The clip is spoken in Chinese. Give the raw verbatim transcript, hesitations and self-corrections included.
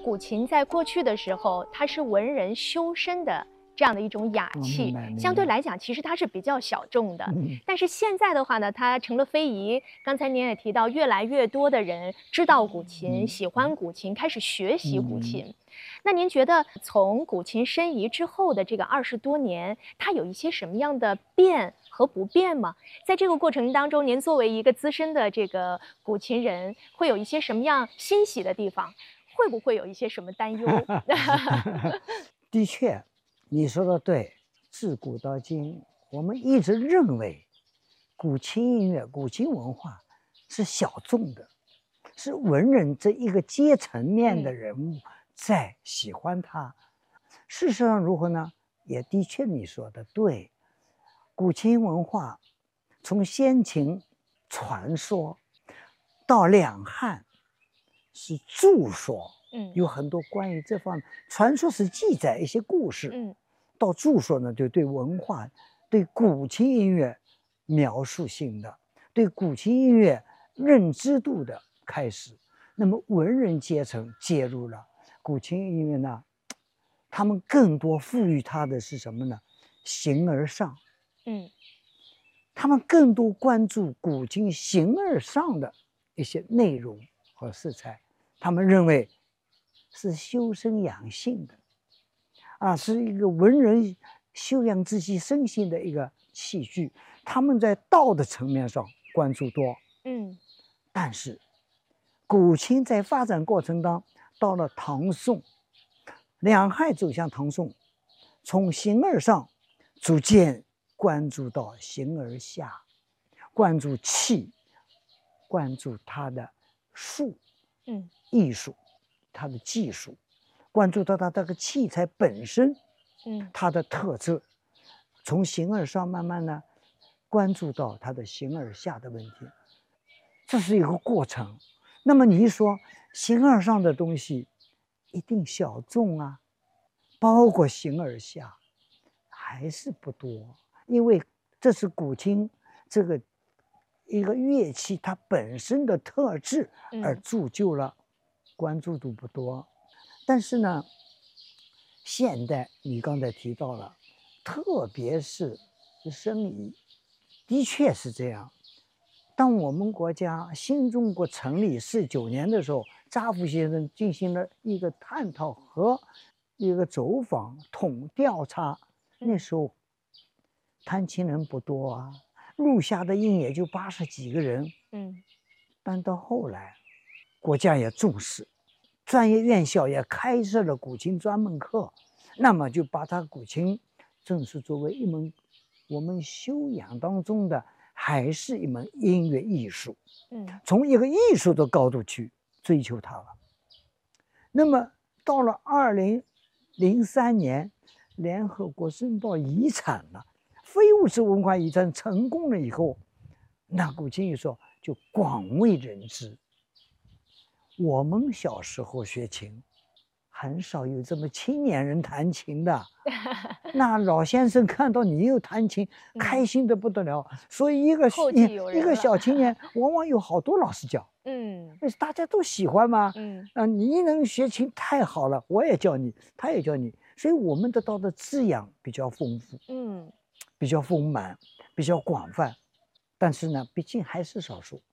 古琴在过去的时候，它是文人修身的这样的一种雅器，相对来讲，其实它是比较小众的。 嗯、 但是现在的话呢，它成了非遗。刚才您也提到，越来越多的人知道古琴， 嗯、 喜欢古琴，开始学习古琴。 嗯、 那您觉得从古琴申遗之后的这个二十多年，它有一些什么样的变和不变吗？在这个过程当中，您作为一个资深的这个古琴人，会有一些什么样欣喜的地方？会不会有一些什么担忧？ 的确，你说的对。自古到今，我们一直认为古琴音乐、古琴文化是小众的，是文人这一个阶层面的人物在喜欢它。嗯、事实上如何呢？也的确你说的对。古琴文化从先秦传说到两汉是著说， 嗯， 有很多关于这方面传说是记载一些故事， 嗯， 到著说呢，就对文化、对古琴音乐描述性的，对古琴音乐认知度的开始。那么文人阶层介入了古琴音乐呢，他们更多赋予它的是什么呢？形而上， 嗯， 他们更多关注古琴形而上的一些内容和色彩。他们认为是修身养性的，啊，是一个文人修养自己身心的一个器具。他们在道的层面上关注多， 嗯， 但是古琴在发展过程当中，到了唐宋，两汉走向唐宋，从形而上逐渐关注到形而下，关注气，关注它的术， 嗯， 艺术，它的技术，关注到它这个器材本身， 嗯， 它的特质，从形而上慢慢呢，关注到它的形而下的问题，这是一个过程。那么你一说形而上的东西一定小众啊，包括形而下还是不多，因为这是古琴这个一个乐器它本身的特质而铸就了，关注度不多。但是呢，现代你刚才提到了，特别是申遗，的确是这样。当我们国家新中国成立四九年的时候，查复先生进行了一个探讨和一个走访统调查，那时候弹琴人不多啊，录下的音也就八十几个人。 嗯， 但到后来，国家也重视，专业院校也开设了古琴专门课，那么就把它古琴正式作为一门我们修养当中的，还是一门音乐艺术。 嗯， 从一个艺术的高度去追求它了。那么到了二零零三年，联合国申报遗产了，非物质文化遗产成功了以后，那古琴艺术就广为人知。我们小时候学琴，很少有这么青年人弹琴的。那老先生看到你又弹琴，开心的不得了。嗯、所以一个一个小青年，往往有好多老师教。嗯，大家都喜欢嘛。嗯，啊，你能学琴太好了，我也教你，他也教你，所以我们得到的滋养比较丰富，嗯，比较丰满，比较广泛。但是呢，毕竟还是少数。